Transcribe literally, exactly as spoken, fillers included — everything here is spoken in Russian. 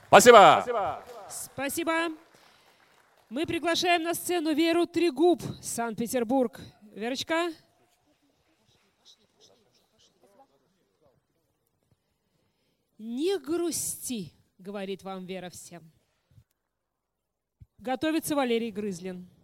Спасибо. Спасибо. Мы приглашаем на сцену Веру Трегуб, Санкт-Петербург. Верочка. Не грусти, говорит вам Вера всем. Готовится Валерий Грызлин.